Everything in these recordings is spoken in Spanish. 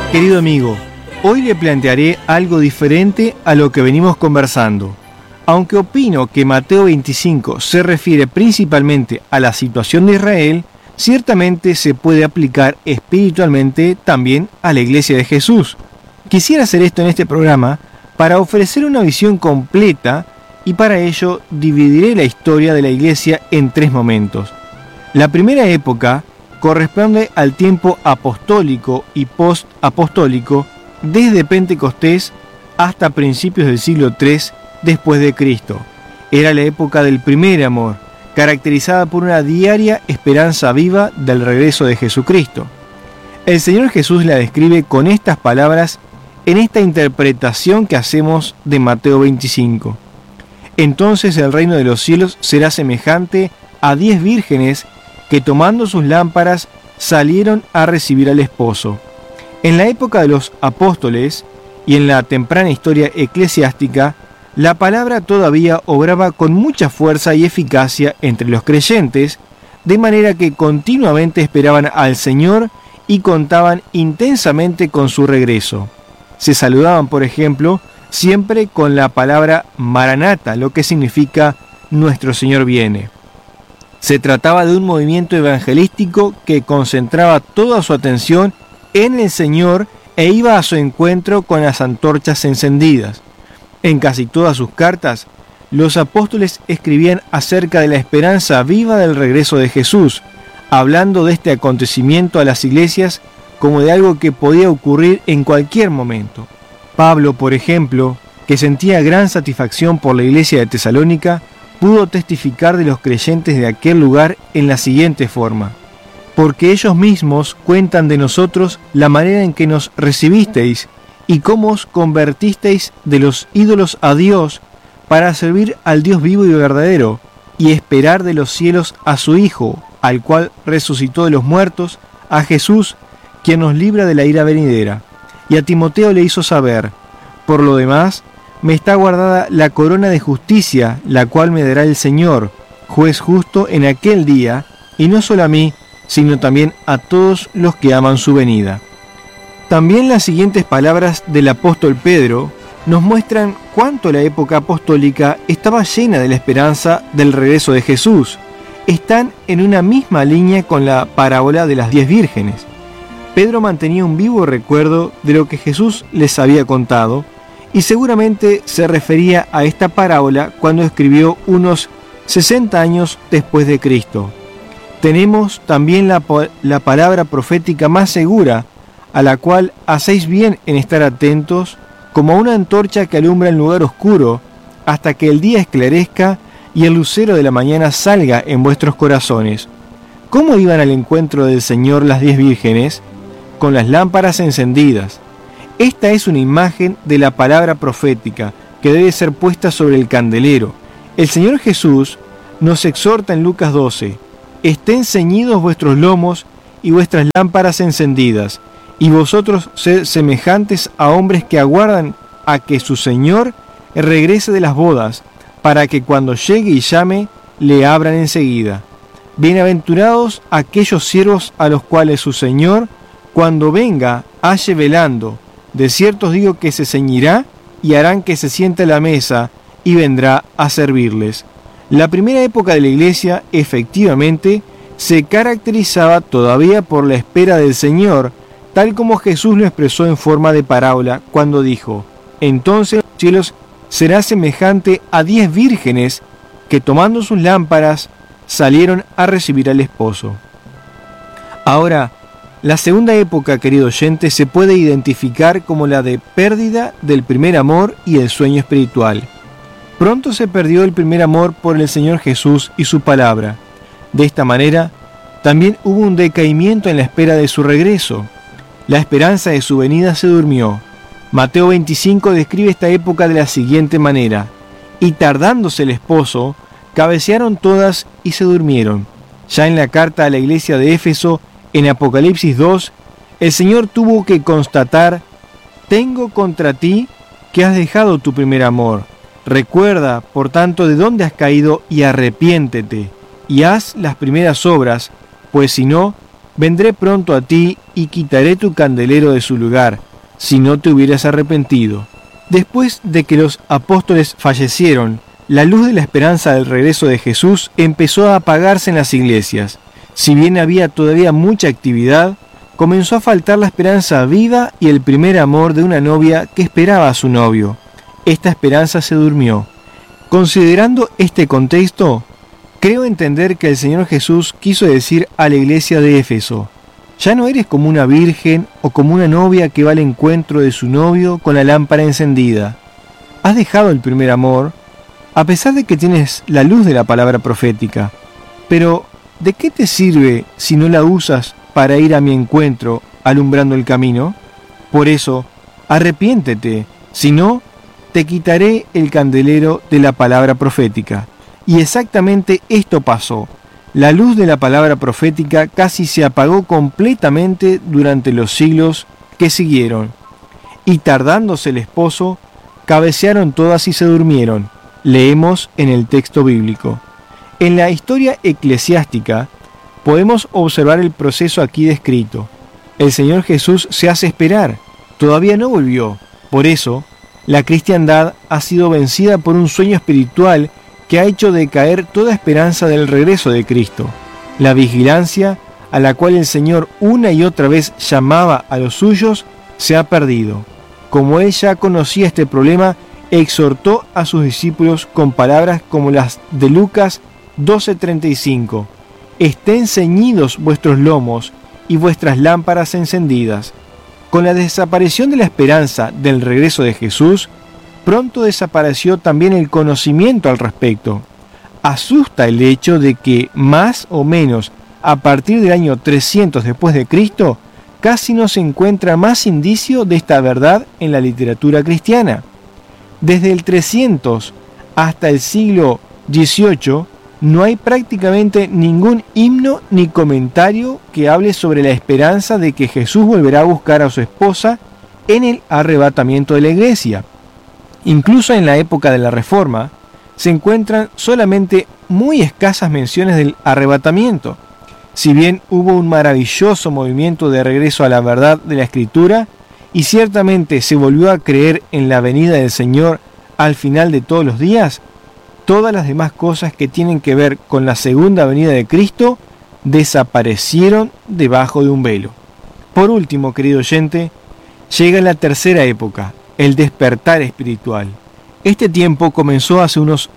Querido amigo, hoy le plantearé algo diferente a lo que venimos conversando. Aunque opino que Mateo 25 se refiere principalmente a la situación de Israel, ciertamente se puede aplicar espiritualmente también a la Iglesia de Jesús. Quisiera hacer esto en este programa para ofrecer una visión completa y para ello dividiré la historia de la Iglesia en tres momentos. La primera época corresponde al tiempo apostólico y post-apostólico desde Pentecostés hasta principios del siglo III después de Cristo. Era la época del primer amor, caracterizada por una diaria esperanza viva del regreso de Jesucristo. El Señor Jesús la describe con estas palabras en esta interpretación que hacemos de Mateo 25. Entonces el reino de los cielos será semejante a 10 vírgenes que tomando sus lámparas salieron a recibir al esposo. En la época de los apóstoles y en la temprana historia eclesiástica, la palabra todavía obraba con mucha fuerza y eficacia entre los creyentes, de manera que continuamente esperaban al Señor y contaban intensamente con su regreso. Se saludaban, por ejemplo, siempre con la palabra Maranata, lo que significa Nuestro Señor viene. Se trataba de un movimiento evangelístico que concentraba toda su atención en el Señor e iba a su encuentro con las antorchas encendidas. En casi todas sus cartas, los apóstoles escribían acerca de la esperanza viva del regreso de Jesús, hablando de este acontecimiento a las iglesias como de algo que podía ocurrir en cualquier momento. Pablo, por ejemplo, que sentía gran satisfacción por la iglesia de Tesalónica, pudo testificar de los creyentes de aquel lugar en la siguiente forma: porque ellos mismos cuentan de nosotros la manera en que nos recibisteis y cómo os convertisteis de los ídolos a Dios para servir al Dios vivo y verdadero y esperar de los cielos a su Hijo, al cual resucitó de los muertos, a Jesús, quien nos libra de la ira venidera. Y a Timoteo le hizo saber: por lo demás, me está guardada la corona de justicia, la cual me dará el Señor, juez justo en aquel día, y no solo a mí, sino también a todos los que aman su venida. También las siguientes palabras del apóstol Pedro nos muestran cuánto la época apostólica estaba llena de la esperanza del regreso de Jesús. Están en una misma línea con la parábola de las 10 vírgenes. Pedro mantenía un vivo recuerdo de lo que Jesús les había contado, y seguramente se refería a esta parábola cuando escribió unos 60 años después de Cristo. Tenemos también la palabra profética más segura, a la cual hacéis bien en estar atentos, como una antorcha que alumbra en lugar oscuro, hasta que el día esclarezca y el lucero de la mañana salga en vuestros corazones. ¿Cómo iban al encuentro del Señor las 10 vírgenes? Con las lámparas encendidas. Esta es una imagen de la palabra profética que debe ser puesta sobre el candelero. El Señor Jesús nos exhorta en Lucas 12: estén ceñidos vuestros lomos y vuestras lámparas encendidas, y vosotros sed semejantes a hombres que aguardan a que su Señor regrese de las bodas, para que cuando llegue y llame, le abran enseguida. Bienaventurados aquellos siervos a los cuales su Señor, cuando venga, halle velando. De cierto os digo que se ceñirá y harán que se siente a la mesa y vendrá a servirles. La primera época de la iglesia, efectivamente, se caracterizaba todavía por la espera del Señor, tal como Jesús lo expresó en forma de parábola cuando dijo: entonces los cielos será semejante a 10 vírgenes que tomando sus lámparas salieron a recibir al esposo. Ahora, la segunda época, querido oyente, se puede identificar como la de pérdida del primer amor y el sueño espiritual. Pronto se perdió el primer amor por el Señor Jesús y su palabra. De esta manera, también hubo un decaimiento en la espera de su regreso. La esperanza de su venida se durmió. Mateo 25 describe esta época de la siguiente manera: y tardándose el esposo, cabecearon todas y se durmieron. Ya en la carta a la iglesia de Éfeso, en Apocalipsis 2, el Señor tuvo que constatar: tengo contra ti que has dejado tu primer amor. Recuerda, por tanto, de dónde has caído y arrepiéntete, y haz las primeras obras, pues si no, vendré pronto a ti y quitaré tu candelero de su lugar, si no te hubieras arrepentido. Después de que los apóstoles fallecieron, la luz de la esperanza del regreso de Jesús empezó a apagarse en las iglesias. Si bien había todavía mucha actividad, comenzó a faltar la esperanza viva y el primer amor de una novia que esperaba a su novio. Esta esperanza se durmió. Considerando este contexto, creo entender que el Señor Jesús quiso decir a la iglesia de Éfeso: ya no eres como una virgen o como una novia que va al encuentro de su novio con la lámpara encendida. Has dejado el primer amor, a pesar de que tienes la luz de la palabra profética. Pero, ¿de qué te sirve si no la usas para ir a mi encuentro alumbrando el camino? Por eso, arrepiéntete, si no, te quitaré el candelero de la palabra profética. Y exactamente esto pasó. La luz de la palabra profética casi se apagó completamente durante los siglos que siguieron. Y tardándose el esposo, cabecearon todas y se durmieron. Leemos en el texto bíblico. En la historia eclesiástica podemos observar el proceso aquí descrito. El Señor Jesús se hace esperar, todavía no volvió. Por eso, la cristiandad ha sido vencida por un sueño espiritual que ha hecho decaer toda esperanza del regreso de Cristo. La vigilancia a la cual el Señor una y otra vez llamaba a los suyos se ha perdido. Como Él ya conocía este problema, exhortó a sus discípulos con palabras como las de Lucas 12:35. Estén ceñidos vuestros lomos y vuestras lámparas encendidas. Con la desaparición de la esperanza del regreso de Jesús, pronto desapareció también el conocimiento al respecto. Asusta el hecho de que, más o menos a partir del año 300 después de Cristo, casi no se encuentra más indicio de esta verdad en la literatura cristiana. Desde el 300 hasta el siglo XVIII, no hay prácticamente ningún himno ni comentario que hable sobre la esperanza de que Jesús volverá a buscar a su esposa en el arrebatamiento de la iglesia. Incluso en la época de la Reforma, se encuentran solamente muy escasas menciones del arrebatamiento. Si bien hubo un maravilloso movimiento de regreso a la verdad de la Escritura, y ciertamente se volvió a creer en la venida del Señor al final de todos los días, todas las demás cosas que tienen que ver con la segunda venida de Cristo desaparecieron debajo de un velo. Por último, querido oyente, llega la tercera época, el despertar espiritual. Este tiempo comenzó hace unos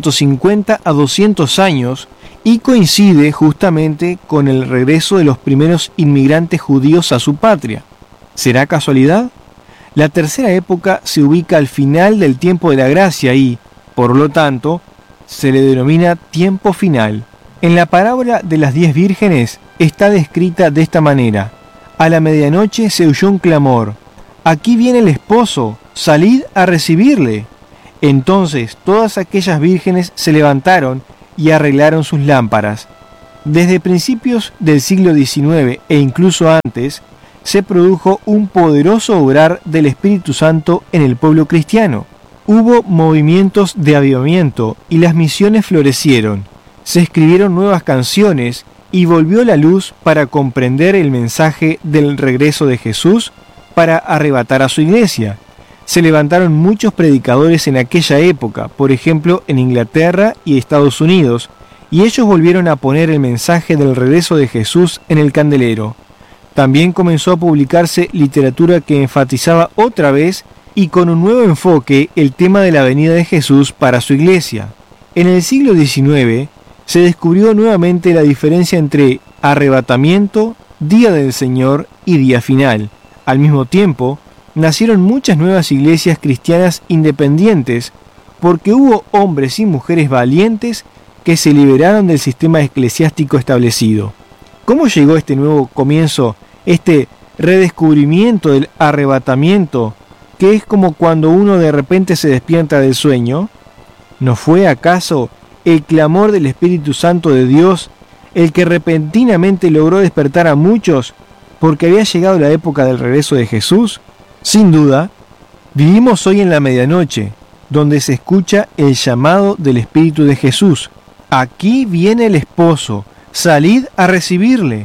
150 a 200 años y coincide justamente con el regreso de los primeros inmigrantes judíos a su patria. ¿Será casualidad? La tercera época se ubica al final del tiempo de la gracia y, por lo tanto, se le denomina tiempo final. En la parábola de las 10 vírgenes está descrita de esta manera: a la medianoche se oyó un clamor: aquí viene el esposo, salid a recibirle. Entonces todas aquellas vírgenes se levantaron y arreglaron sus lámparas. Desde principios del siglo XIX e incluso antes, se produjo un poderoso obrar del Espíritu Santo en el pueblo cristiano. Hubo movimientos de avivamiento y las misiones florecieron. Se escribieron nuevas canciones y volvió la luz para comprender el mensaje del regreso de Jesús para arrebatar a su iglesia. Se levantaron muchos predicadores en aquella época, por ejemplo en Inglaterra y Estados Unidos, y ellos volvieron a poner el mensaje del regreso de Jesús en el candelero. También comenzó a publicarse literatura que enfatizaba otra vez y con un nuevo enfoque el tema de la venida de Jesús para su iglesia. En el siglo XIX se descubrió nuevamente la diferencia entre arrebatamiento, día del Señor y día final. Al mismo tiempo, nacieron muchas nuevas iglesias cristianas independientes porque hubo hombres y mujeres valientes que se liberaron del sistema eclesiástico establecido. ¿Cómo llegó este nuevo comienzo, este redescubrimiento del arrebatamiento, que es como cuando uno de repente se despierta del sueño? ¿No fue acaso el clamor del Espíritu Santo de Dios el que repentinamente logró despertar a muchos porque había llegado la época del regreso de Jesús? Sin duda, vivimos hoy en la medianoche, donde se escucha el llamado del Espíritu de Jesús. Aquí viene el esposo, salid a recibirle.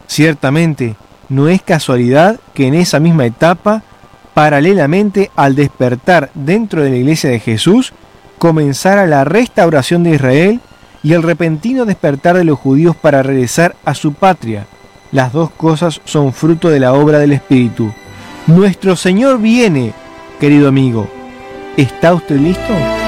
Ciertamente, no es casualidad que en esa misma etapa, paralelamente al despertar dentro de la Iglesia de Jesús, comenzara la restauración de Israel y el repentino despertar de los judíos para regresar a su patria. Las dos cosas son fruto de la obra del Espíritu. Nuestro Señor viene, querido amigo. ¿Está usted listo?